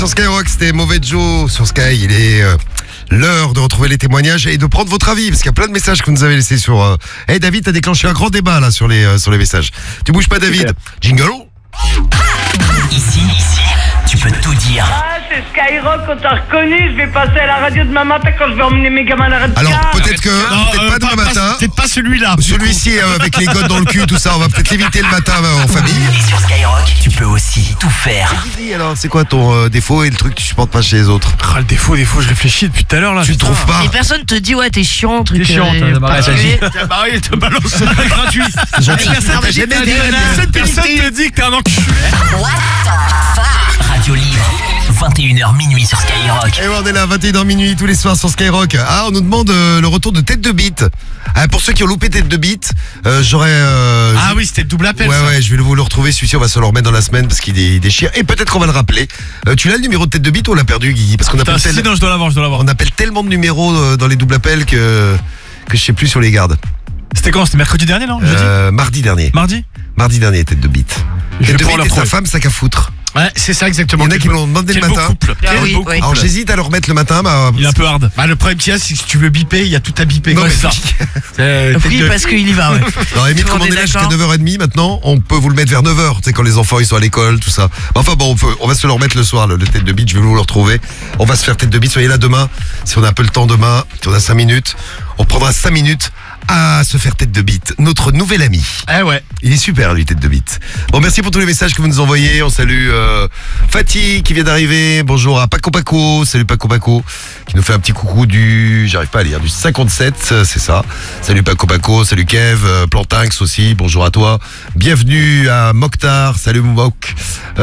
Sur Skyrock, c'était Mauvais Joe sur Sky. Il est l'heure de retrouver les témoignages et de prendre votre avis, parce qu'il y a plein de messages que vous nous avez laissés sur... Hey David, t'as déclenché un grand débat là sur les messages. Tu bouges pas David. Jingle. Ici, tu peux tout dire. Ah, c'est Skyrock, on t'a reconnu. Je vais passer à la radio demain matin quand je vais emmener mes gamins à la radio. Alors peut-être pas demain matin. Peut-être pas celui-là. Celui-ci avec les godes dans le cul, tout ça, on va peut-être l'éviter le matin en famille. Et sur Skyrock, tu peux aussi tout faire. Alors c'est quoi ton défaut et le truc que tu supportes pas chez les autres? Ah, le défaut, je réfléchis depuis tout à l'heure là. Tu le trouves pas? Et personne te dit ouais t'es chiant, truc. T'es chiant, particulier. t'as barré, te balance gratuit. Personne te dit que t'es un enculé. Radio Libre, 21h minuit sur Skyrock. Et on est là, 21h minuit tous les soirs sur Skyrock. Ah, on nous demande le retour de Tête de Bite. Ah, pour ceux qui ont loupé Tête de Bite, j'aurais... Ah oui, c'était le double appel. Ouais, je vais vous le retrouver. Celui-ci, on va se le remettre dans la semaine parce qu'il déchire. Et peut-être qu'on va le rappeler. Tu l'as le numéro de Tête de Bite ou on l'a perdu, Guigui? Parce qu'on appelle non, je dois l'avoir. On appelle tellement de numéros dans les doubles appels que je sais plus sur les gardes. C'était quand? C'était mercredi dernier, non? Mardi dernier. Mardi dernier, Tête de Bite. Tête de Bite et sa femme, sac à foutre. Ouais, c'est ça exactement. Il y en a qui me l'ont demandé le matin. Oui. Alors j'hésite à le remettre le matin. Il est un peu hard. Le problème qu'il y a, c'est que si tu veux biper, il y a tout à biper. Non, mais ça. Oui, parce qu'il y va, ouais. Alors Emile, comme on est là jusqu'à 9h30 maintenant, on peut vous le mettre vers 9h, tu sais, quand les enfants ils sont à l'école, tout ça. Enfin bon, on va se le remettre le soir, le Tête de Bite, je vais vous le retrouver. On va se faire Tête de Bite, soyez là demain. Si on a un peu le temps demain, si on a 5 minutes, on prendra 5 minutes à se faire Tête de Bite. Notre nouvel ami. Eh ouais. Il est super lui, Tête de Bite. Bon, merci pour tous les messages que vous nous envoyez. On salue Fatih qui vient d'arriver. Bonjour à Paco. Salut Paco qui nous fait un petit coucou j'arrive pas à lire, du 57, c'est ça. Salut Paco, salut Kev, Plantinx aussi, bonjour à toi. Bienvenue à Mokhtar, salut Mok.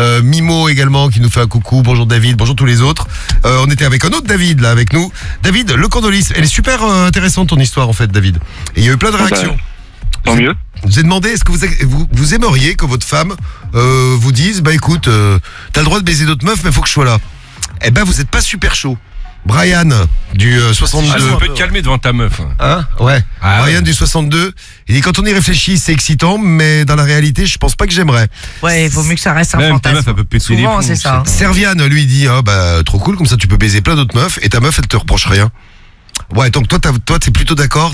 Mimo également qui nous fait un coucou. Bonjour David, bonjour tous les autres. On était avec un autre David là avec nous. David, le Candolis. Elle est super intéressante ton histoire en fait, David. Et il y a eu plein de réactions. Tant mieux. Je vous ai demandé, est-ce que vous aimeriez que votre femme vous dise, bah écoute, t'as le droit de baiser d'autres meufs, mais faut que je sois là. Eh ben, vous êtes pas super chaud. Brian du 62. On peut te calmer devant ta meuf. Hein? Ouais. Brian du 62. Il dit, quand on y réfléchit, c'est excitant, mais dans la réalité, je pense pas que j'aimerais. Ouais, il vaut mieux que ça reste un Même ta fantasme. meuf, elle peut péter les Souvent, plombs, c'est ça. Serviane lui dit, trop cool, comme ça tu peux baiser plein d'autres meufs, et ta meuf, elle te reproche rien. Ouais, donc toi, t'es plutôt d'accord.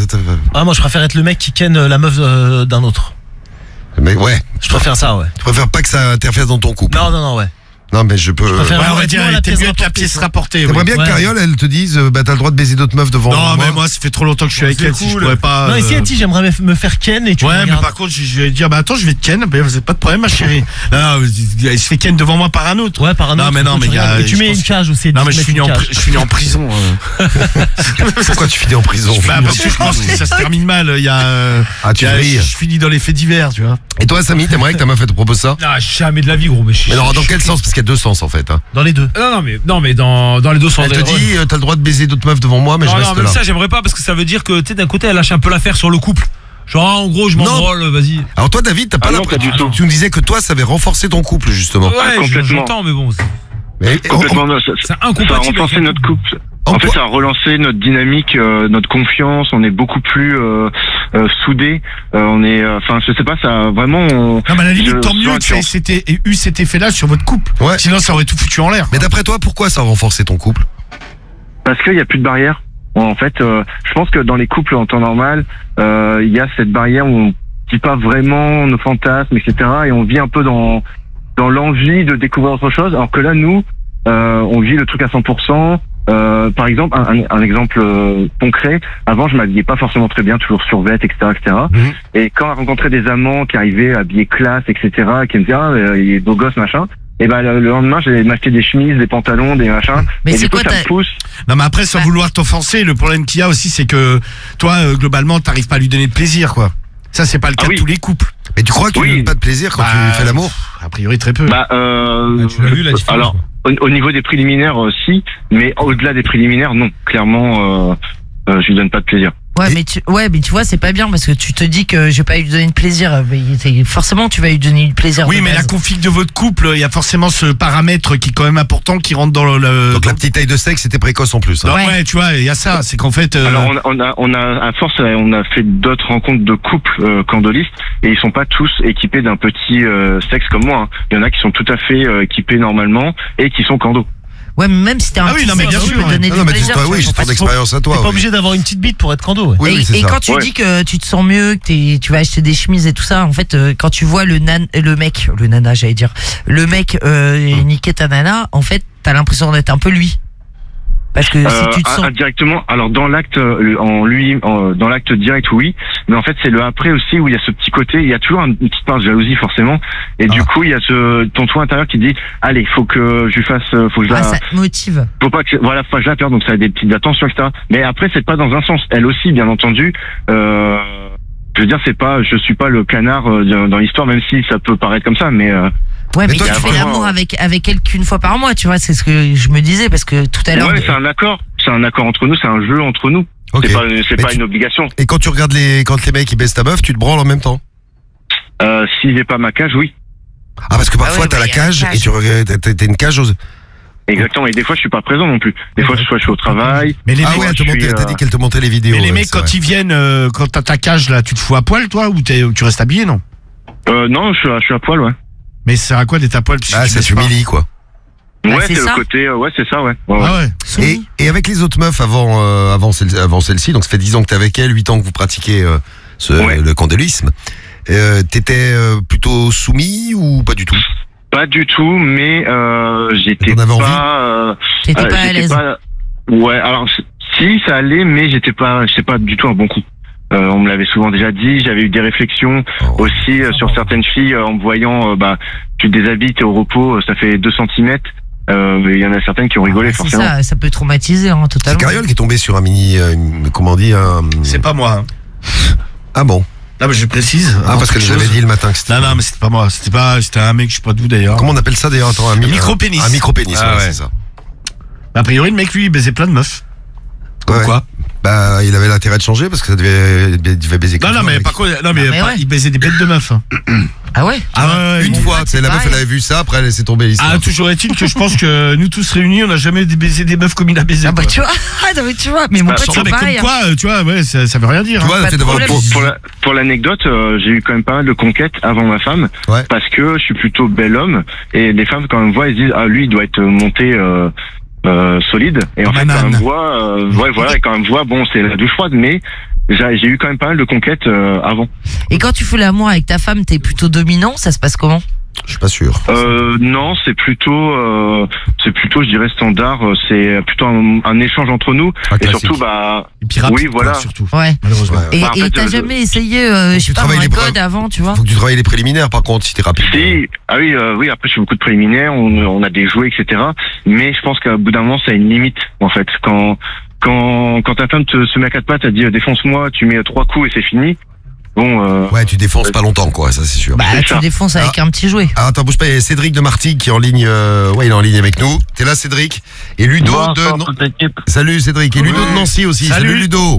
Ah, moi je préfère être le mec qui ken la meuf d'un autre. Mais ouais. Je préfère ça, ouais. Tu préfères pas que ça interfère dans ton couple? Non, ouais. Non, mais je peux. Je préfère on va dire, t'es mieux que la pièce rapportée. T'aimerais bien que Cariole, elle te dise, t'as le droit de baiser d'autres meufs devant moi. Non, mais moi, ça fait trop longtemps que je suis avec elle, si je pourrais pas. Non, ici, elle dit, j'aimerais me faire ken et tu Ouais, mais par contre, je vais dire, attends, je vais te ken, vous avez pas de problème, ma chérie. Non, elle se fait ken devant moi par un autre. Ouais, par un autre. Non, mais et tu mets une cage aussi. Non, mais je finis en prison. Pourquoi tu finis en prison? Parce que je pense que ça se termine mal. Je finis dans les faits divers, tu vois. Et toi, Samy, t'aimerais que ta meuf te propose ça? Non, jamais de la vie, gros. Mais alors, dans quel sens? Parce qu'il y a deux sens, en fait. Dans les deux. Non, mais dans les deux sens. Elle te dit, t'as le droit de baiser d'autres meufs devant moi, mais je reste là. Non, mais ça, j'aimerais pas parce que ça veut dire que, tu sais, d'un côté, elle lâche un peu l'affaire sur le couple. Genre, en gros, je m'en branle, vas-y. Alors, toi, David, t'as pas l'impression. Tu me disais que toi, ça avait renforcé ton couple, justement. Ouais, j'entends, mais bon. Complètement, c'est ça a incompatible. renforcé notre couple. En fait, ça a relancé notre dynamique, notre confiance. On est beaucoup plus soudés. Je sais pas, ça a vraiment. Non, mais à la limite, tant mieux que c'était eu cet effet-là sur votre couple. Ouais. Sinon, ça aurait tout foutu en l'air. Mais d'après toi, pourquoi ça a renforcé ton couple? Parce qu'il y a plus de barrière. En fait, je pense que dans les couples en temps normal, il y a cette barrière où on dit pas vraiment nos fantasmes, etc. Et on vit un peu dans l'envie de découvrir autre chose. Alors que là, nous, on vit le truc à 100%. Par exemple, un exemple concret. Avant, je m'habillais pas forcément très bien, toujours survêt, etc., etc. Et quand on rencontrait des amants qui arrivaient habillés classe, etc., qui me disaient il est beau gosse, machin. Et ben le lendemain, j'allais m'acheter des chemises, des pantalons, des machins. Mais et c'est du coup, quoi ça me pousse. Non, mais après, sans vouloir t'offenser, le problème qu'il y a aussi, c'est que toi, globalement, t'arrives pas à lui donner de plaisir, quoi. Ça, c'est pas le cas de tous les couples. Mais tu crois que tu n'as pas de plaisir quand tu fais l'amour? A priori, très peu. Tu l'as vu, la différence? Alors, au niveau des préliminaires, si, mais au-delà des préliminaires, non. Clairement, je lui donne pas de plaisir. Ouais, mais tu vois, c'est pas bien parce que tu te dis que je vais pas lui donner de plaisir. Mais forcément, tu vas lui donner du plaisir. Oui, mais la config de votre couple, il y a forcément ce paramètre qui est quand même important, qui rentre dans le. Donc la petite taille de sexe était précoce en plus. Hein. Ouais, tu vois, il y a ça. C'est qu'en fait. Alors on a à force, on a fait d'autres rencontres de couples candolistes et ils sont pas tous équipés d'un petit sexe comme moi. Hein. Il y en a qui sont tout à fait équipés normalement et qui sont candos. Ouais, mais même si t'es un oui, non, mais bien sûr, donner Non, du mais plaisir. oui, j'ai ton expérience à toi. T'es pas oui. obligé d'avoir une petite bite pour être cando. Ouais. Oui, oui, c'est Et ça. quand tu dis que tu te sens mieux, que tu vas acheter des chemises et tout ça, en fait, quand tu vois le mec niquer ta nana, en fait, t'as l'impression d'être un peu lui. Parce que si tu te sens indirectement, alors dans l'acte dans l'acte direct oui, mais en fait c'est le après aussi où il y a ce petit côté, il y a toujours une petite part de jalousie forcément, et du coup il y a ton toi intérieur qui dit allez faut que je lui fasse, faut que je la, ça te motive. faut pas que faut que je la perde, donc ça a des petites attentions etc. Mais après c'est pas dans un sens, elle aussi bien entendu. Je veux dire je suis pas le canard dans l'histoire, même si ça peut paraître comme ça, mais Ouais, mais toi, tu tu fais vraiment- l'amour avec elle qu'une fois par mois, tu vois, c'est ce que je me disais parce que tout à l'heure. ouais, c'est un accord entre nous, c'est un jeu entre nous. Ok. C'est Mais pas tu- une obligation. Et quand tu regardes quand les mecs ils baissent ta meuf, tu te branles en même temps. Si j'ai pas ma cage, oui. Ah parce que parfois ouais, t'as bah, la y a la cage cage. et tu regardes, t'as une cage aux. Exactement, et des fois je suis pas présent non plus. Des fois soit je suis au travail. Mais les Ah mecs, ouais, je suis, t'as dit qu'elle te montait les vidéos. mais les ouais, mecs c'est quand vrai. ils viennent, quand t'as ta cage là, tu te fous à poil toi ou tu restes habillé non? Non, je suis à poil, ouais. Mais ça sert à quoi d'être à poil? puisque Ah tu ça baisses pas t'humilie quoi. Bah, Ouais, c'est c'est le ça. côté, ouais, c'est ça, ouais. Ouais, ouais. Ah ouais. Soumis. Et avec les autres meufs avant celle-ci, donc ça fait 10 ans que t'es avec elle, 8 ans que vous pratiquez Ouais. le candolisme. T'étais plutôt soumis ou pas du tout? Pas du tout, mais j'étais T'en avais pas. T'étais pas à l'aise. Ouais, alors si ça allait, mais j'étais pas du tout un bon coup. On me l'avait souvent déjà dit. J'avais eu des réflexions Oh. aussi sur certaines filles en me voyant, tu te déshabilles, t'es au repos, ça fait 2 cm. Il y en a certaines qui ont rigolé C'est forcément. ça peut traumatiser C'est totalement. Cariole qui est tombé sur un comment on dit C'est pas moi. Hein. Ah bon. Non mais je précise. Ah parce qu'elle nous avait dit le matin que c'était. Non mais c'était pas moi. C'était un mec, je sais pas d'où d'ailleurs. Comment on appelle ça d'ailleurs? Attends, un micro-pénis. Un micro-pénis, Ah voilà, ouais. c'est ça. A priori le mec lui il baisait plein de meufs. Ouais. Quoi? Bah, il avait l'intérêt de changer parce que ça devait baiser. Non mais avec. par contre, non mais, mais ouais. il baisait des bêtes de meufs. Hein. Ah ouais. Ah ouais. Une Mon fois, pote, tu sais, c'est la meuf pareil. elle avait vu ça, après elle s'est tombée l'histoire. Ah, toujours est-il que je pense que nous tous réunis, on n'a jamais baisé des meufs comme il a baisé. Ah bah quoi. tu vois. Ah non, mais tu vois. Mais mon Bah, pote Non, c'est mais pareil. comme quoi, tu vois, ouais, ça veut rien dire. Tu vois, pas le fait de d'avoir le problème. Pour l'anecdote, j'ai eu quand même pas mal de conquêtes avant ma femme, Ouais. parce que je suis plutôt bel homme, et les femmes quand elles me voient, elles se disent lui il doit être monté solide, et en fait quand elles me voient, et quand elles me voient, bon c'est la douche froide, mais j'ai eu quand même pas mal de conquêtes avant. Et quand tu fais l'amour avec ta femme, t'es plutôt dominant, ça se passe comment? Je suis pas sûr. Non, c'est plutôt, je dirais standard. C'est plutôt un échange entre nous, Un et classique. surtout, Et puis rapide, oui, voilà. quoi, surtout. Ouais. Malheureusement. Ouais, ouais. Et Bah, en fait, t'as jamais essayé, je sais tu pas, travailles un les preuves. code avant, tu vois? Faut que tu travailles les préliminaires par contre si t'es rapide. Si, oui. Après, je fais beaucoup de préliminaires. On a des jouets, etc. Mais je pense qu'à bout d'un moment, ça a une limite, en fait. Quand ta femme se met à 4 pattes, elle dit défonce-moi, tu mets 3 coups et c'est fini. Bon. Ouais, tu défonces pas longtemps quoi, ça c'est sûr. Bah c'est tu ça. défonces avec un petit jouet. Ah, attends, bouge pas, il y a Cédric de Martigues qui est en ligne. Ouais, il est en ligne avec nous. T'es là, Cédric. Et Ludo Salut, Cédric. Et Ludo de Nancy aussi. Salut Ludo.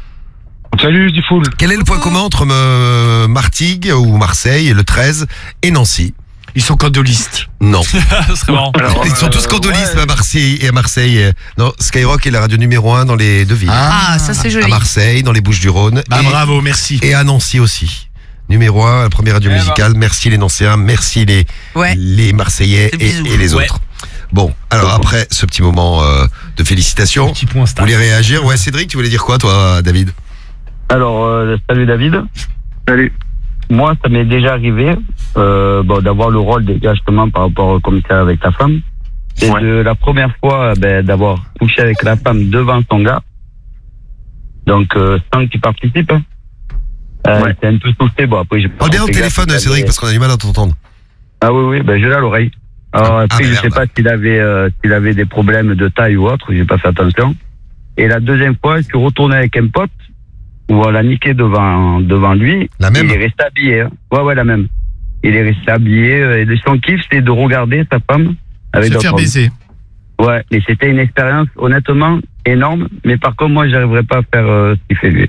Salut, du full. Quel est le point commun entre Martigues ou Marseille, le 13, et Nancy? Ils sont candolistes. Non. Ça serait marrant. Alors, Ils sont tous candolistes à Marseille. Non, Skyrock est la radio numéro 1 dans les deux villes. Ah, ça c'est À joli. Marseille, dans les Bouches-du-Rhône. Bah bravo, merci. Et à Nancy aussi. Numéro 1, la première radio musicale. Merci les Nancéens, merci Ouais. les Marseillais Des bisous. et les Ouais. autres. Bon, alors après ce petit moment de félicitations, Petit point vous star. voulez réagir? Ouais, Cédric, tu voulais dire quoi toi, David? Alors, salut David. Salut. Moi, ça m'est déjà arrivé d'avoir le rôle déjà justement par rapport au commissaire avec ta femme. Et Ouais. de la première fois, d'avoir couché avec la femme devant son gars. Donc, sans qu'il participe. Ouais. C'est un peu soufflé. Bon, après, j'ai pas Parle bien au fait téléphone, gaffe, Cédric, parce qu'on a du mal à t'entendre. Ah oui, je l'ai à l'oreille. Alors, après, je merde. sais pas s'il avait des problèmes de taille ou autre, j'ai pas fait attention. Et la deuxième fois, je suis retourné avec un pote, où on l'a niqué devant lui. La même? Il est resté habillé. Hein. Ouais, la même. Il est resté habillé, et son kiff, c'était de regarder sa femme avec Se d'autres faire hommes. baiser. Ouais, et c'était une expérience, honnêtement, énorme. Mais par contre, moi, j'arriverais pas à faire ce qu'il fait lui.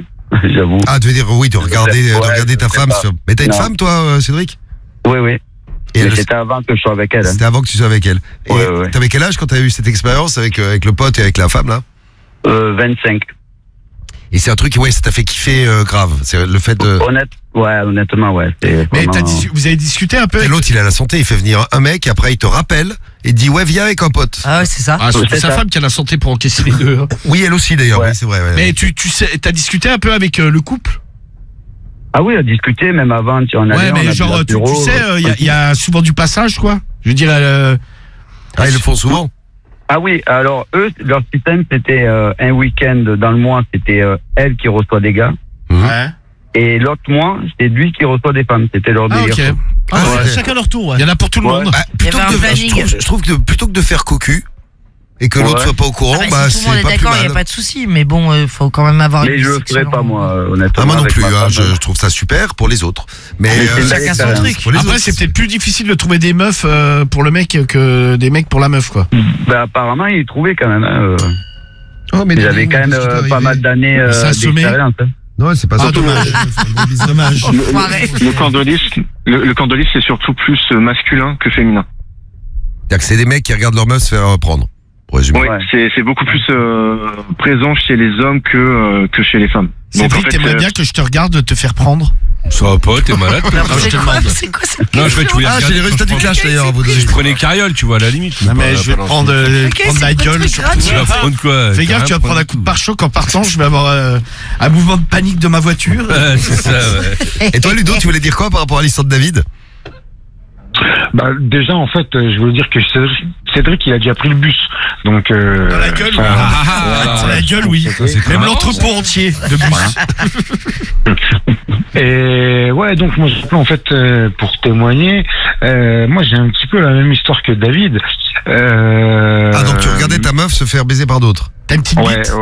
j'avoue. Ah, tu veux dire, oui, de regarder ta femme. Mais t'as une femme, toi, Cédric? Oui. Et c'était avant que je sois avec elle. C'était avant que tu sois avec elle. Et Ouais. t'avais quel âge quand t'as eu cette expérience avec le pote et avec la femme, là? 25. Et c'est un truc, ouais, ça t'a fait kiffer grave. C'est le fait de... Honnêtement, ouais. Mais vous avez discuté un peu avec... L'autre, il a la santé, il fait venir un mec, et après il te rappelle, et dit, ouais, viens avec un pote. Ah ouais, c'est ça. Ah, c'est sa femme qui a la santé pour encaisser les deux. Oui, elle aussi d'ailleurs, oui, c'est vrai. Ouais. Mais tu sais, t'as discuté un peu avec le couple? Ah oui, on a discuté, même avant, on allait, ouais, mais on genre, tu sais, il y a souvent du passage, quoi. Je veux dire... Ah, ils le font souvent? Ah oui, alors eux, leur système, c'était un week-end dans le mois, c'était elle qui reçoit des gars. Ouais. Et l'autre mois, c'était lui qui reçoit des femmes. C'était leur délire. Ok. Chacun leur tour, ouais. Il y en a pour tout le monde. Je trouve que plutôt que de faire cocu, et que l'autre soit pas au courant, si tout le monde c'est est pas plus d'accord, il n'y a mal. pas de souci. Mais bon, faut quand même avoir Mais une je le ferai pas, moi, honnêtement. Ah, moi non avec plus, ma hein, femme. je trouve ça super pour les autres. Mais chacun son truc. pour les Après, autres, c'est peut-être plus difficile de trouver des meufs pour le mec que des mecs pour la meuf, quoi. Bah, apparemment, il trouvait quand même. Oh, mais Ils avaient quand même pas mal d'années d'expérience. Non, c'est pas ça. Dommage. Dommage. Le candolis, c'est surtout plus masculin que féminin. C'est-à-dire que c'est des mecs qui regardent leur meuf se faire prendre. Pour résumer. Oui, c'est beaucoup plus présent chez les hommes que chez les femmes. Cédric, t'aimerais bien que je te regarde te faire prendre? Ça va pas, t'es malade. je te demande. C'est quoi cette Non, je vais te Ah, j'ai les résultats du clash d'ailleurs, vous deux. Je prenais carriole, tu vois, à la limite. Non, mais je vais prendre la gueule. surtout. Tu vas prendre quoi? Fais gaffe, tu vas prendre un coup de pare-choc en partant. Je vais avoir un mouvement de panique de ma voiture. Ouais, c'est ça, ouais. Et toi, Ludo, tu voulais dire quoi par rapport à l'histoire de David? Bah, déjà, en fait, je veux dire que Cédric, il a déjà pris le bus. Donc, Dans la gueule, dans la gueule, oui. Même l'entrepôt entier de bus. Et ouais, donc moi, en fait, pour témoigner, moi, j'ai un petit peu la même histoire que David. Ah, donc tu regardais ta meuf se faire baiser par d'autres? T'as une petite bite?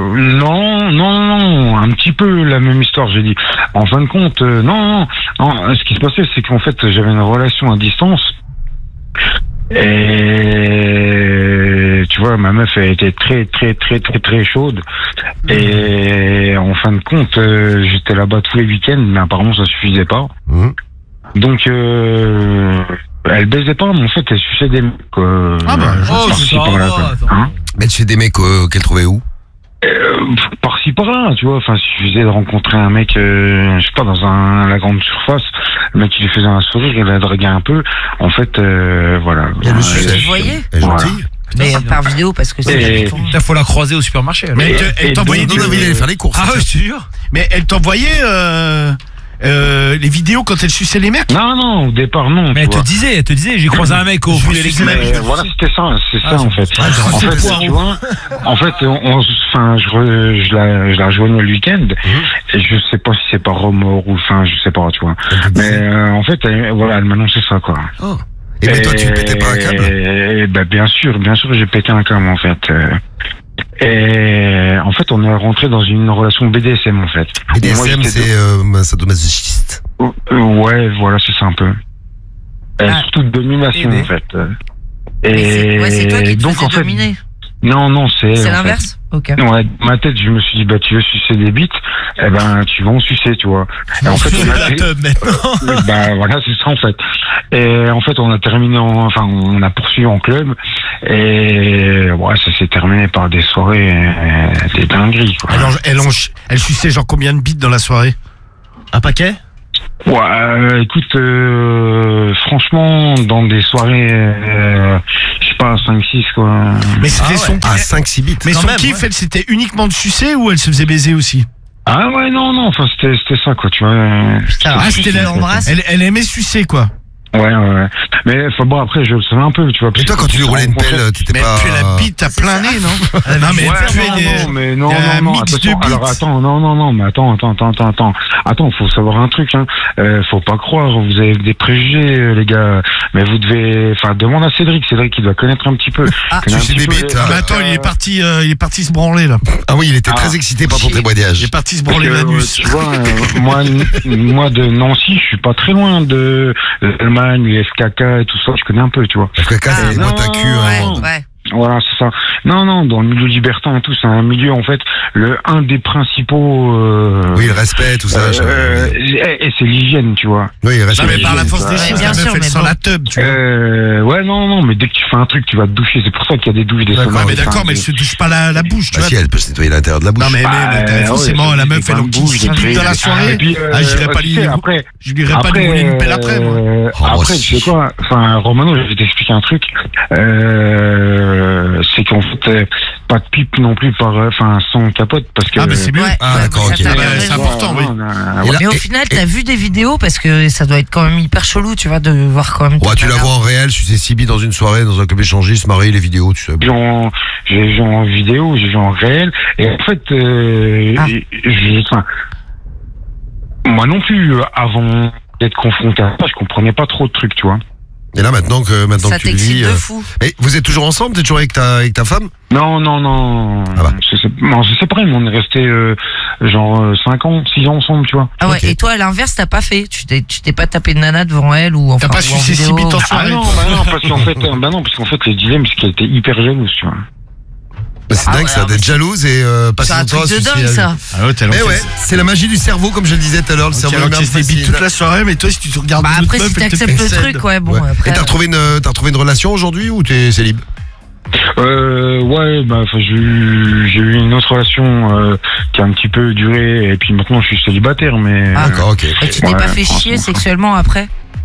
Non, un petit peu la même histoire, j'ai dit. En fin de compte, non, ce qui se passait, c'est qu'en fait, j'avais une relation à distance. Et tu vois, ma meuf, elle était très chaude. Et en fin de compte, j'étais là-bas tous les week-ends, mais apparemment, ça suffisait pas. Donc, elle baisait pas, mais en fait, elle suçait des mecs. c'est ça, par-là, quoi. Hein? Mais tu fais des mecs qu'elle trouvait où? Par-ci par-là, tu vois. Enfin, il suffisait de rencontrer un mec, je sais pas, dans la grande surface. Le mec, il lui faisait un sourire, il la draguait un peu. En fait, voilà. Elle le suçait. Vous voyez? Elle est gentille. Mais par vidéo, parce que c'est... Il faut la croiser au supermarché. Mais elle t'envoyait Non, il allait faire les courses. Ah ouais, je te jure. Mais elle t'envoyait les vidéos quand elle suçait les mecs? Non, au départ, non. Mais elle te disait, j'ai croisé un mec au fruit des légumes. Voilà, c'était ça, en fait. En fait, tu vois, je la rejoignais le week-end, et je sais pas si c'est par remords ou, je sais pas, tu vois. Mais en fait, elle m'annonçait ça, quoi. Oh. Et mais toi, tu pétais pas un câble? Et bah, bien sûr, j'ai pété un câble, en fait. Et en fait, on est rentré dans une relation BDSM, en fait. BDSM, c'est sadomasochiste. Ouais, voilà, c'est ça un peu. Surtout de domination, en fait. Et c'est toi qui te faisais dominer. Non, c'est l'inverse. Ok. Ouais, dans ma tête, je me suis dit, bah, tu veux sucer des bites, eh ben, tu vas en sucer, tu vois. Et en fait, bah, voilà, c'est ça, en fait. Et en fait, on a terminé on a poursuivi en club, et, ouais, ça s'est terminé par des soirées, des dingueries, quoi. Alors, elle suçait genre combien de bites dans la soirée? Un paquet? Ouais, écoute, franchement, dans des soirées, je sais pas, 5-6, quoi. Mais c'était son kiff. 5-6 bits. Mais son kiff, elle, c'était uniquement de sucer ou elle se faisait baiser aussi? Ah ouais, non, c'était ça, quoi, tu vois. C'était l'embrasse. Elle aimait sucer, quoi. Ouais. Mais bon, après, je le savais un peu, tu vois. Et toi, quand tu lui roulais une pelle, t'étais pas... Mais tu la bite à plein nez, non? Non, mais non, attention, alors attends, mais attends, faut savoir un truc, hein. Faut pas croire, vous avez des préjugés, les gars. Mais vous devez, demande à Cédric, il doit connaître un petit peu. Tu sais des bites, mais attends, il est parti se branler, là. Ah oui, il était très excité par ton témoignage. Il est parti se branler l'anus. Tu vois, moi de Nancy, je suis pas très loin de l'Allemagne, les FKK et tout ça, je connais un peu, tu vois. FKK, c'est les boîtes à cul, Ouais. Voilà, c'est ça. Non, dans le milieu libertin et tout, c'est un milieu, en fait, un des principaux... Oui, le respect, tout ça. Et c'est l'hygiène, tu vois. Oui, le respect. Non, mais par la force des choses, bien la sûr, meuf, elle mais sent bon. la teub, tu vois. Ouais, non, mais dès que tu fais un truc, tu vas te doucher. C'est pour ça qu'il y a des douches, des D'accord, saunas. Mais d'accord, mais elle se touche pas la bouche, tu Bah vois. si, elle peut se nettoyer l'intérieur de la bouche. Non, mais forcément, la meuf, elle en bouge dans la soirée. J'irai pas lui. Après, Je lui irai pas lui rouler une pelle après, moi. moi Après, aussi. tu sais quoi? Enfin, Romano, je vais t'expliquer un truc. C'est qu'en fait, pas de pipe non plus sans capote, parce que. Ah, bah c'est mieux. Ouais, Ah, ouais, d'accord, ça ok. t'a Bah, raison. c'est important, oui. Et là- Mais au final, t'as vu des vidéos parce que ça doit être quand même hyper chelou, tu vois, de voir quand même. Ouais, ta tu la nana. vois en réel, tu sais Sibi dans une soirée, dans un club échangiste, marier les vidéos, tu sais. J'ai vu en vidéo, j'ai vu en réel, et en fait, moi non plus, avant d'être confronté à ça, je comprenais pas trop de trucs, tu vois. Et là, maintenant que Ça tu le t'excite vis. de fou. Et vous êtes toujours ensemble? T'es toujours avec ta femme? Non. Ah bah. C'est pareil, mais on est resté 5 ans, 6 ans ensemble, tu vois. Ah ouais, Ok. et toi, à l'inverse, t'as pas fait. Tu t'es pas tapé de nana devant elle ou enfin. T'as pas ou en sucé vidéo. 6 bits en Ah soirée. non, parce qu'en fait, le dilemme, c'est qu'elle était hyper jalouse, tu vois. Bah, c'est Ah dingue ouais, ça, alors, d'être jalouse et pas C'est un longtemps truc à de se dingue, soucier. ça. Ah ouais, t'as Mais ouais, c'est la magie du cerveau, comme je le disais tout à l'heure. Le cerveau Alors humain que c'est des bites fascine. toute la soirée, mais toi, si tu te regardes Bah une autre après, meuf, si elle te t'acceptes le précède. truc, ouais, bon, Ouais. après. Et t'as retrouvé une relation aujourd'hui ou t'es célib? Ouais, j'ai eu une autre relation qui a un petit peu duré, et puis maintenant je suis célibataire, mais Ah. D'accord, ok. Et tu t'es Ouais, pas fait chier franchement. sexuellement après?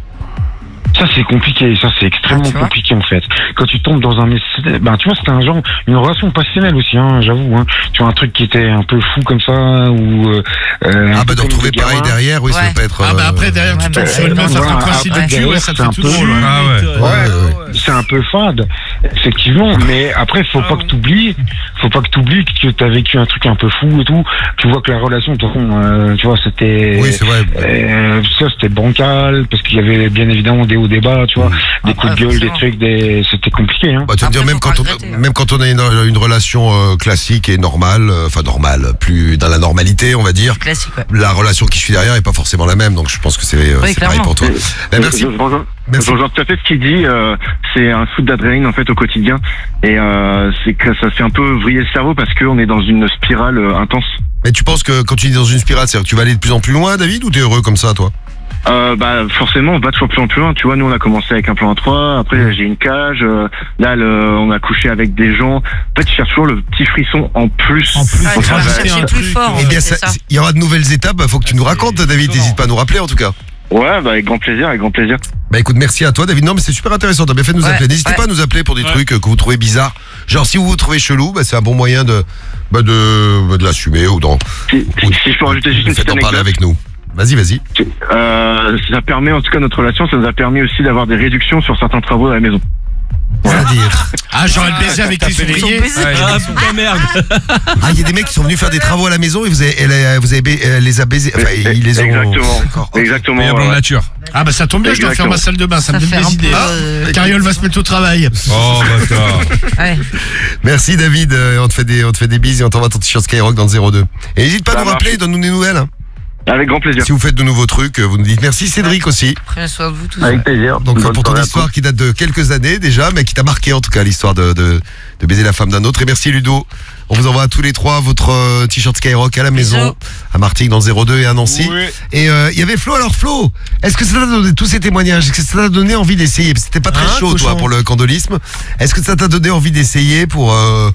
ça c'est compliqué, ça c'est extrêmement Ah, tu vois. compliqué en fait. Quand tu tombes dans tu vois, c'était une relation passionnelle aussi, hein, j'avoue, hein. Tu vois, un truc qui était un peu fou comme ça, ou Ah bah de retrouver pareil derrière, oui, ça Ouais. peut pas être. Ah bah après, derrière, tu Ouais, tombes bah, sur une meuf à voilà, te coincer après, de cul, ouais, ça te c'est fait un tout peu drôle. dur. Ouais. Ah ouais. Ouais, c'est un peu fade, effectivement, mais après faut pas que t'oublies que t'as vécu un truc un peu fou et tout. Tu vois que la relation, de toute façon, tu vois, c'était Oui, c'est vrai. ça c'était bancal, parce qu'il y avait bien évidemment des hauts débats, tu vois, des coups de gueule, des forcément. trucs, c'était compliqué, hein. Bah, tu vas me dire, Après, même faut quand, pas on, regretter, hein. même quand on a une relation classique et normale, plus dans la normalité, on va dire, Classique, ouais. la relation qui suit derrière est pas forcément la même, donc je pense que c'est pareil clairement. pour toi. Bah, merci. Je rejoins Merci. tout à fait ce qu'il dit. C'est un shoot d'adrénaline en fait au quotidien, et c'est que ça fait un peu vriller le cerveau parce qu'on est dans une spirale intense. Mais tu penses que quand tu es dans une spirale, c'est-à-dire que tu vas aller de plus en plus loin, David, ou t'es heureux comme ça, toi? Forcément, on va toujours plus en plus loin. Tu vois, nous on a commencé avec un plan à 3, après j'ai une cage. Là, on a couché avec des gens. En fait, je cherche toujours le petit frisson en plus. Ouais, tu vas rajouter chercher un plus truc, fort. Eh bien, c'est ça. il y aura de nouvelles étapes, faut que tu nous racontes, David, n'hésite pas à nous rappeler en tout cas. Ouais, bah avec grand plaisir, avec grand plaisir. Bah écoute, merci à toi David. Non mais c'est super intéressant, t'as bien fait de nous Ouais, appeler. N'hésitez ouais. pas à nous appeler pour des trucs que vous trouvez bizarres. Genre si vous vous trouvez chelou, bah c'est un bon moyen de l'assumer ou Si je peux rajouter juste une petite d'en parler anecdote. avec nous. Vas-y. Ça permet, en tout cas, notre relation, ça nous a permis aussi d'avoir des réductions sur certains travaux à la maison. C'est-à-dire. Ah, j'aurais le baiser avec les ouvriers. Ah putain merde. Ah, il y a des mecs qui sont venus faire des travaux à la maison et vous les a baisés. Enfin, ils les ont. Exactement. D'accord. Exactement. Mais bon ouais. nature. Ah bah ça tombe bien, je dois faire ma salle de bain, ça me donne fait un des idées. peu, Cariole va se mettre au travail. Oh bâtard. Ouais. Merci David, on te fait des bises et on t'envoie ton t-shirt Skyrock dans le 02. Et n'hésite pas à Ça nous rappeler, marche. donne-nous des nouvelles. Hein. Avec grand plaisir. Si vous faites de nouveaux trucs, vous nous dites merci. Cédric aussi. Prenez soin de vous tous. Avec plaisir. Donc Bonne pour ton soirée à histoire qui date de quelques années déjà, mais qui t'a marqué en tout cas l'histoire de baiser la femme d'un autre. Et merci Ludo. On vous envoie à tous les trois votre t-shirt Skyrock à la maison, Bisous. à Martigues dans le 02 et à Nancy. Oui. Et il y avait Flo. Alors Flo, est-ce que ça t'a donné tous ces témoignages? Est-ce que ça t'a donné envie d'essayer? Parce que c'était pas très chaud cochon. toi pour le candolisme. Est-ce que ça t'a donné envie d'essayer pour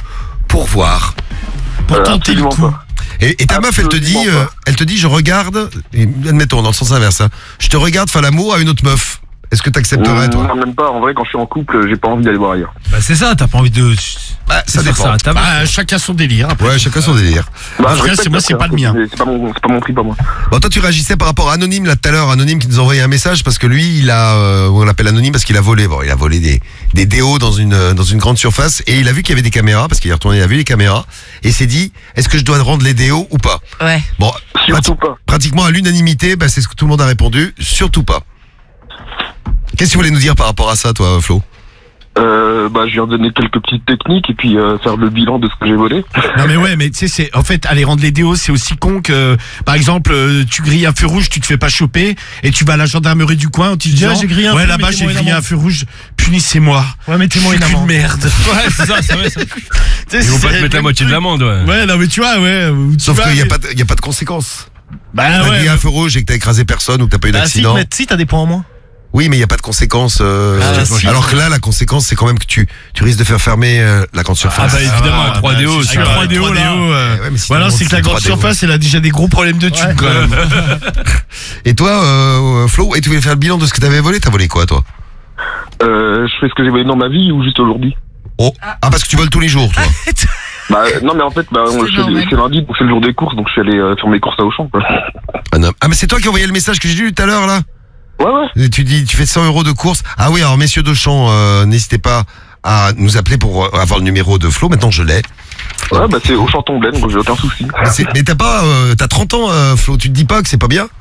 voir? Pour tenter le absolument coup. pas. Et ta meuf, elle te dit, je regarde, et admettons dans le sens inverse, hein, je te regarde faire l'amour à une autre meuf. Est-ce que t'accepterais toi? Non, même pas. En vrai, quand je suis en couple, j'ai pas envie d'aller voir ailleurs. Bah c'est ça, t'as pas envie de. Bah, ça faire dépend. à ta Bah, chacun son délire. Après. Ouais, chacun son délire. En je tout cas, respecte c'est moi, c'est après, pas le mien. C'est pas mon prix, pas moi. Bon, toi, tu réagissais par rapport à Anonyme là tout à l'heure. Anonyme qui nous a envoyé un message parce que lui, il a, on l'appelle Anonyme parce qu'il a volé. Bon, il a volé des déos dans une grande surface et il a vu qu'il y avait des caméras parce qu'il est retourné, il a vu les caméras et s'est dit, est-ce que je dois rendre les déos ou pas? Ouais. Bon, Surtout pas. pratiquement à l'unanimité, bah, c'est ce que tout le monde a répondu. Surtout pas. Qu'est-ce que tu voulais nous dire par rapport à ça, toi, Flo? Je viens donner quelques petites techniques et puis faire le bilan de ce que j'ai volé. Non mais ouais, mais tu sais, c'est en fait aller rendre les déos, c'est aussi con que par exemple tu grilles un feu rouge, tu te fais pas choper et tu vas à la gendarmerie du coin, tu te dis j'ai grillé un ouais feu, là-bas j'ai mettez-moi une grillé un amende. feu rouge, punissez-moi. Ouais, mettez-moi une Je suis amende. qu'une merde. Ouais, c'est ça, c'est ça. Tu sais, Ils vont pas c'est te mettre la le moitié de truc. l'amende, ouais. Ouais, non mais tu vois, ouais. Sauf tu vois, qu'il n'y a, mais- y a pas de conséquences. Bah T'as ouais. grillé un feu rouge et que t'as écrasé personne ou que t'as pas eu Bah, d'accident. si t'as des points en moins. Oui, mais il n'y a pas de conséquences. si. Alors que là, la conséquence, c'est quand même que tu risques de faire fermer la grande surface. Ah bah évidemment, Ah, 3DO, c'est c'est sûr, 3DO là. Ouais, mais si Ou alors tout le c'est monde que la sait grande 3DO. surface, elle a déjà des gros problèmes de thunes quand même. Et toi, Flo, et tu voulais faire le bilan de ce que t'avais volé? T'as volé quoi, toi? Je fais ce que j'ai volé dans ma vie ou juste aujourd'hui? Oh. Ah, parce que tu voles tous les jours, toi. Non mais en fait, c'est lundi, donc c'est le jour des courses, donc je suis allé faire mes courses à Auchan, quoi. Ah, mais c'est toi qui as envoyé le message que j'ai lu tout à l'heure, là? Ouais. Et tu dis, tu fais 100 € de course. Ah oui, alors messieurs d'Auchan, n'hésitez pas à nous appeler pour avoir le numéro de Flo. Maintenant, je l'ai. Ouais, c'est Auchan Tomblaine, donc j'ai aucun souci. Mais t'as pas, t'as 30 ans, Flo. Tu te dis pas que c'est pas bien?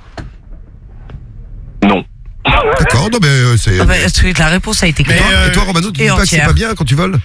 Non. D'accord, non, mais c'est. Ah bah, la réponse a été claire. Et toi, Romano, tu et dis pas que c'est entière. pas bien quand tu voles?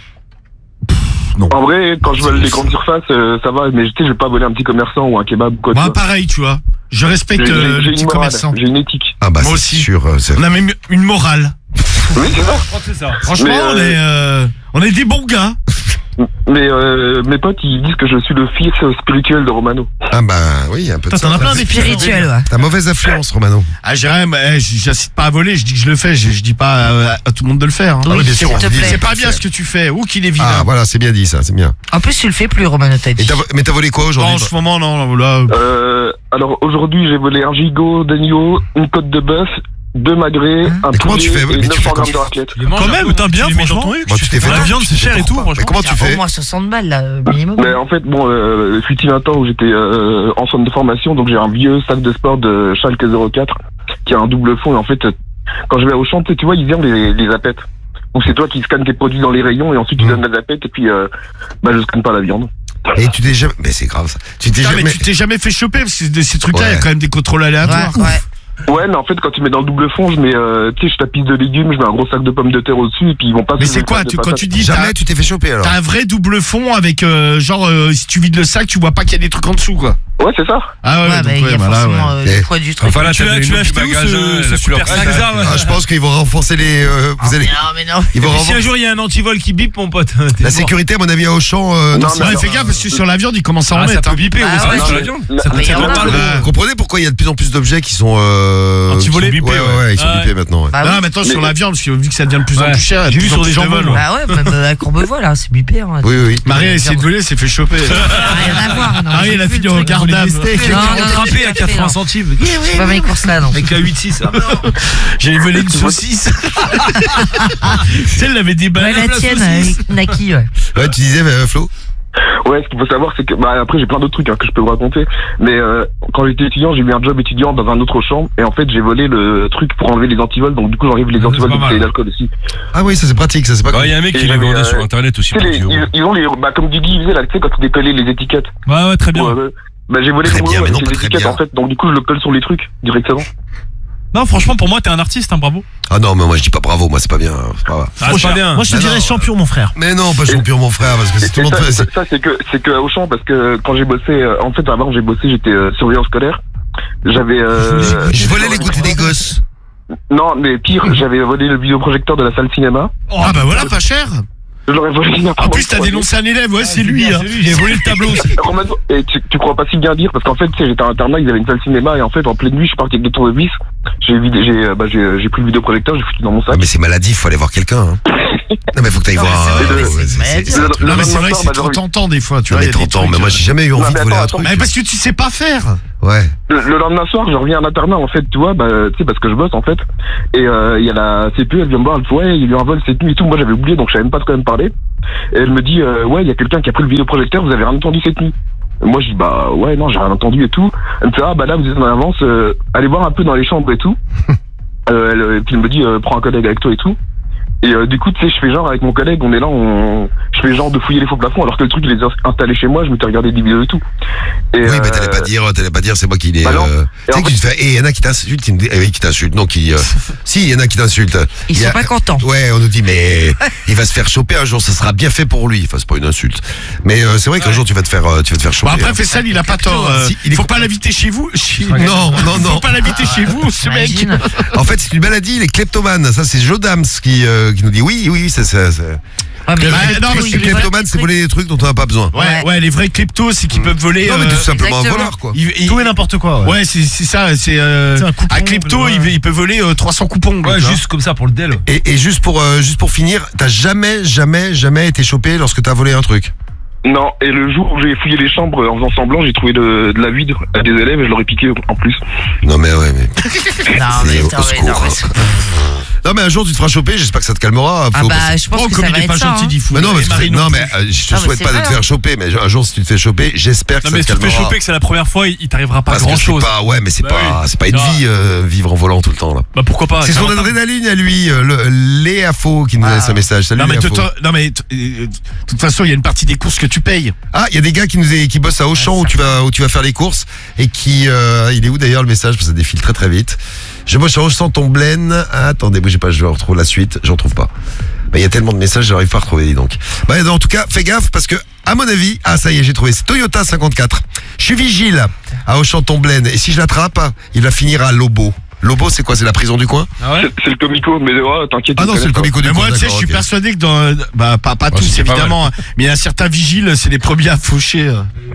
En vrai, quand je vole les grandes surfaces, ça va, mais tu sais, je vais pas voler un petit commerçant ou un kebab ou quoi. Moi pareil, tu vois. Je respecte J'ai le une petit morale, commerçant. j'ai une éthique. Ah bah Moi c'est aussi. sûr. On a même une morale. Oui, c'est ça. Je crois que c'est ça. Franchement, Mais, on est des bons gars. Mais mes potes, ils disent que je suis le fils spirituel de Romano. Ah bah oui, un peu de ça. T'en as plein des Spirituel, ouais. T'as mauvaise influence, Romano. Ah, j'incite pas à voler, je dis que je le fais, je dis pas à tout le monde de le faire. hein. Ah oui, bien sûr, s'il on te dit, plaît. C'est pas bien ce que tu fais, ou qu'il est vilain. Ah voilà, c'est bien dit ça, c'est bien. En plus, tu le fais plus, Romano, t'as Et dit. mais t'as volé quoi Non, aujourd'hui? en ce moment, non, là. Alors aujourd'hui, j'ai volé un gigot d'agneau, une côte de bœuf, 2 magrets, un Mais comment tu poulet fais? et Mais tu fais 900 grammes comment de raclette. Quand même, t'as bien, franchement. Bah, tu t'es fait La trop- viande, c'est cher et tout, Mais franchement. comment tu Au fais? moins 60 balles, là, minimum. Mais en fait, fut-il un temps où j'étais en centre de formation, donc j'ai un vieux sac de sport de Schalke 04 qui a un double fond, et en fait, quand je vais au champ, tu vois, ils viennent les zapettes. Donc c'est toi qui scannes tes produits dans les rayons et ensuite tu donnes la zapette et puis je scanne pas la viande. Et tu t'es jamais. Mais c'est grave ça. Tu t'es Putain, jamais. mais tu t'es jamais fait choper, parce que ces trucs-là, il y Ouais. a quand même des contrôles aléatoires. Ouais. Ouais, mais en fait, quand tu mets dans le double fond, je mets, tu sais, je tapisse de légumes, je mets un gros sac de pommes de terre au-dessus et puis ils vont pas. Mais sous c'est le quoi, sac de quand patates. tu dis Jamais tu t'es fait choper alors. t'as un vrai double fond avec si tu vides le sac, tu vois pas qu'il y a des trucs en dessous, quoi. Ouais, c'est ça. Ah Ouais, bah, il y a forcément Eh. le poids du truc. Enfin là, tu Enfin, l'as acheté où ce super sac ça Ah, je pense qu'ils vont renforcer les. Vous allez. Non, mais non. Ils vont Si un renforcer. jour il y a un antivol qui bip, mon pote. t'es La mort. sécurité, à mon avis, à Auchan. Non, c'est- mais Ouais, fais gaffe, parce que sur la viande, ils commencent à en Ah, ça mettre. peut biper Ah, aussi ouais, sur la c'est- viande. La- Ça coûte Mais il y en a 50 balles. plein. Vous comprenez pourquoi il y a de plus en plus d'objets qui sont. Anti-volés. qui sont bipés, Ouais. ils sont Ouais. bipés maintenant. Ouais. Bah, Non, oui. maintenant sur la viande, parce que vu que ça devient de plus en Ouais. plus cher, J'ai vu sur des gens jambons, veulent. moi. Bah ouais, même à Courbevoie, là, c'est bipé. Hein. Oui, oui. Marie a essayé de voler, s'est fait choper. Rien à voir. non, Marie, j'ai elle a vu fini le au truc, garde on à les vue. testait. Non, non, Attrapé j'ai à pas fait, 80 non. centimes. C'est pas mes courses là, non. Avec la 8-6. J'ai volé une saucisse. Celle, elle avait des Ouais, bananes. la tienne, avec Naki, ouais. Ouais, tu disais, Flo. Ouais, ce qu'il faut savoir, c'est que, après, j'ai plein d'autres trucs que je peux vous raconter. Mais quand j'étais étudiant, j'ai eu un job étudiant dans un autre champ. Et en fait, j'ai volé le truc pour enlever les antivols. Donc, du coup, j'enlève les c'est antivols pas de mal. bouteilles d'alcool aussi. Ah oui, ça c'est pratique, ça c'est pas Il y a un mec Et qui les j'avais, vendait sur internet aussi. Tu sais, ils ont les, comme Guigui, il faisait là, tu sais, quand il décollait les étiquettes. Ouais, très bien. J'ai volé Très le bien, rouleau mais non, avec pas les très étiquettes, bien. en fait. Donc, du coup, je le colle sur les trucs directement. Non, franchement, pour moi, t'es un artiste, hein, bravo. Ah non, mais moi je dis pas bravo, moi c'est pas bien. C'est pas grave. Ah, c'est pas bien. Moi, je te Mais dirais non. champion, mon frère. Mais non, pas champion, mon frère, parce que c'est tout le monde fait. Ça, c'est que à Auchan, parce que quand j'ai bossé, en fait, avant, j'ai bossé, j'étais surveillant scolaire. J'avais, Je volais les goûters des gosses. Non, mais pire, j'avais volé le vidéoprojecteur de la salle cinéma. Ah bah voilà, pas cher. Je l'aurais volé. En plus, t'as dénoncé un élève, ouais, c'est lui. Hein. J'ai volé le tableau aussi. Romano, et tu crois pas si bien dire, parce qu'en fait, tu sais, j'étais à internat, ils avaient une salle cinéma, et en fait, en pleine nuit, je suis parti avec des tournevis. J'ai pris le vidéoprojecteur, j'ai foutu dans mon Ah, sac. mais c'est maladif, faut aller voir quelqu'un. Hein. Non, mais faut que t'ailles Non, voir. mais c'est vrai, ouais, mais c'est maladif. Non, mais c'est vrai que c'est bah, trop tentant des fois, tu Non, vois. mais il y a des 30 ans, trucs, mais moi j'ai jamais eu envie mais de voler un attends, truc. Mais parce que tu sais pas faire. Ouais. Le lendemain soir, je reviens à l'internat, en fait, tu vois, tu sais, parce que je bosse, en fait. Et il y a la CPU, elle vient me voir, elle fait, ouais, il y a eu un vol cette nuit et tout. Moi, j'avais oublié, donc je savais même pas de quoi elle me parler. Et elle me dit, ouais, il y a quelqu'un qui a pris le vidéoprojecteur, vous avez rien entendu cette nuit. Et moi, je dis, bah, ouais, non, j'ai rien entendu et tout. Elle me fait, ah, bah là, vous êtes en avance, allez voir un peu dans les chambres et tout. Puis elle me dit, prends un collègue avec toi et tout. Et du coup, tu sais, je fais genre avec mon collègue, on est là, je fais genre de fouiller les faux plafonds alors que le truc il est installé chez moi, je m'étais regardé des vidéos et tout. Et Oui, mais t'allais pas dire c'est moi qui l'ai. Bah non. Tu sais que tu te fais, et il y en a qui t'insultent, qui t'insultent, non, qui. Si, il y en a qui t'insultent. Ils sont pas contents. Ouais, on nous dit, mais il va se faire choper un jour, ça sera bien fait pour lui. Enfin, c'est pas une insulte. Mais c'est vrai qu'un jour tu vas te faire choper. Bon, après, Fessal, il a pas tort. Faut pas l'inviter chez vous. Non. Faut pas l'inviter chez vous, ce mec. Imagine. En fait, c'est une maladie, les kleptomanes. Ça, c'est Jodams qui nous dit oui, c'est. Ouais, mais Non, klepto, mais Le il vole kleptomane, des c'est trucs. voler des trucs dont on n'a pas besoin. Ouais, les vrais kleptos, c'est qu'ils peuvent voler. Non, mais tout simplement un exactement. voleur, quoi. Tout et n'importe quoi. Ouais, c'est ça. C'est un coupon, un klepto, ouais. il peut voler 300 coupons. Ouais, tu vois. juste comme ça pour le DEL. Et juste pour finir, t'as jamais été chopé lorsque t'as volé un truc. non, et le jour où j'ai fouillé les chambres en faisant semblant, j'ai trouvé de la weed à des élèves et je leur ai piqué en plus. Non, mais ouais, mais. Non, mais au attends, mais secours. non, mais- Non, mais un jour tu te feras choper, j'espère que ça te calmera. Ah bah, je pense Oh, que comme ça il va est pas être ça. gentil, hein. Diffoul. Mais non, Et Marie non mais plus. je te Ah, mais souhaite c'est pas de vrai, te faire choper, mais un jour si tu te fais choper, j'espère que Non, ça mais te si tu te fais calmera. choper que c'est la première fois, il t'arrivera pas Parce grand que c'est chose. pas, ouais, mais c'est Bah pas, oui. c'est pas une Ah. vie, vivre en volant tout le temps, là. Bah pourquoi pas. C'est son carrément. adrénaline à lui, Léa Faux qui nous a laissé un message. Salut Non mais, Léa Faux. de toute façon, il y a une partie des courses que tu payes. Ah, il y a des gars qui bossent à Auchan où tu vas faire les courses et qui, il est où d'ailleurs le message parce que ça défile très très vite. Je bosse à Auchan Tomblaine. Ah, attendez, bougez pas, je retrouve la suite, j'en trouve pas. Bah, il y a tellement de messages, j'arrive pas à retrouver, dis donc. Bah, en tout cas, fais gaffe parce que, à mon avis, ça y est, j'ai trouvé, c'est Toyota 54. Je suis vigile à Auchan Tomblaine et si je l'attrape, il va finir à Lobo. Lobo, c'est quoi? C'est la prison du coin? Ah ouais. C'est le comico, mais t'inquiète. Ah non, c'est le comico du Mais coin. moi, tu sais, je d'accord, suis ok. persuadé que dans, pas tous c'est pas évidemment, mais il y a certains vigiles, c'est les premiers à faucher.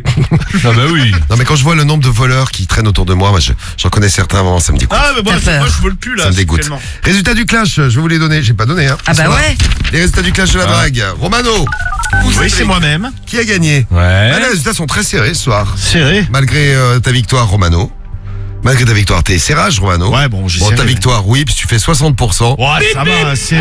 Ah bah oui. Non, mais quand je vois le nombre de voleurs qui traînent autour de moi, j'en connais certains avant, ça me dégoûte. Ah, mais moi, T'as peur. je vole plus là. Ça me dégoûte. actuellement. Résultats du clash, je vais vous les donner. J'ai pas donné, hein. Ah bah Ils sont là. ouais. Les résultats du clash de la drague. Romano. Oui, c'est moi-même. Qui a gagné? Ouais. Ah, les résultats sont très serrés ce soir. Serré. Malgré ta victoire, Romano. Malgré ta victoire, t'es serrage, Romano. Ouais, bon, j'ai Bon, serré, ta mais- victoire, oui, puis tu fais 60%. Ouais, ça va, serré.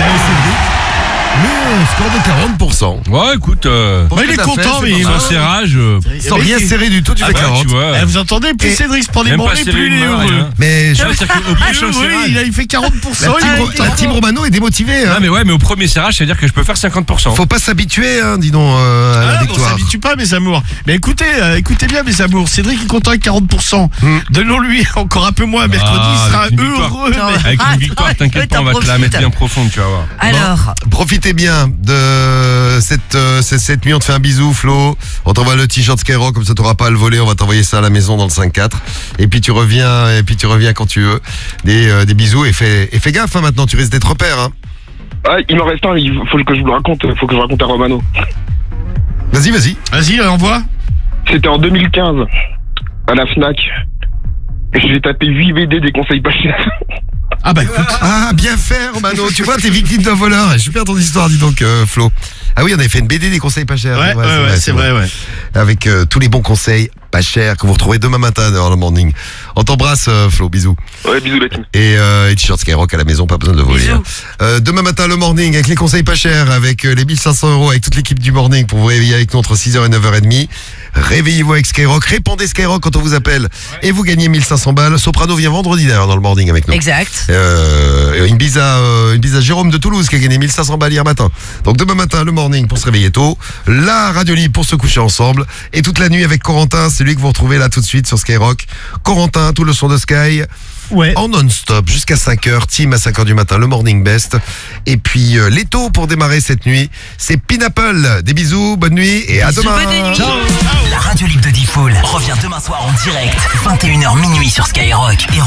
Le score de 40%. Ouais, écoute. Pour Ouais, ce il que est t'as content, fait, mais c'est il pas va Un grave. serrage. Sans rien serrer du tout, tu fais 40. Tu vois. Eh, vous entendez, plus Et- Cédric se prend des Même pas branlées, serrer plus il une est main, heureux. rien. Mais Tu vois, c'est-à-dire qu'au Ah prochain oui, serrage. il fait 40%. la team Romano est démotivée. Non Hein. mais ouais, mais au premier serrage, ça veut dire que je peux faire 50%. Faut pas s'habituer, hein, dis donc, à la Ah, on victoire. s'habitue pas, mes amours. Mais écoutez bien, mes amours. Cédric est content avec 40%. Donnons-lui encore un peu moins. Mercredi, il sera avec une victoire. heureux. Non, mais- Avec Ah, une victoire, attends, t'inquiète pas, on va te la profite. mettre bien profonde, tu vas voir. Alors, Profitez bien de cette nuit. On te fait un bisou, Flo. On t'envoie le t-shirt Skyrock, comme ça t'auras pas à le voler. On va t'envoyer ça à la maison dans le 5-4. Et puis tu reviens quand tu veux. Des bisous et fais gaffe, hein, maintenant. Tu risques d'être repère, hein. Ah, il m'en reste un, il faut que je vous le raconte, faut que je raconte à Romano. Vas-y. Vas-y, envoie. C'était en 2015, à la FNAC. J'ai tapé 8 BD des conseils pas chers. Ah bah écoute. Ah, bien fait, Romano. Tu vois, t'es victime d'un voleur. Super ton histoire, dis donc, Flo. Ah oui, on avait fait une BD des conseils pas chers. Ouais, c'est vrai, ouais. Avec tous les bons conseils pas chers que vous retrouvez demain matin dans le morning. On t'embrasse, Flo. Bisous. Ouais, bisous la team. Et t-shirt Skyrock à la maison, pas besoin de le voler. Bisous. Hein. Demain matin, le morning, avec les conseils pas chers, avec les 1500 €, avec toute l'équipe du morning pour vous réveiller avec nous entre 6h et 9h30. Réveillez-vous avec Skyrock, répondez Skyrock quand on vous appelle et vous gagnez 1500 balles. Soprano vient vendredi d'ailleurs dans le morning avec nous. exact. Une bise à Jérôme de Toulouse qui a gagné 1500 balles hier matin. Donc demain matin, le morning pour se réveiller tôt, la radio libre pour se coucher ensemble et toute la nuit avec Corentin, c'est lui que vous retrouvez là tout de suite sur Skyrock. Corentin, tout le son de Sky. Ouais. En non-stop jusqu'à 5h, team à 5h du matin, le morning best. Et puis les taux pour démarrer cette nuit, c'est Pineapple. Des bisous, bonne nuit et à Bisous, demain. bonne nuit. Ciao. La radio libre de Diffoul revient demain soir en direct, 21h minuit sur Skyrock. Et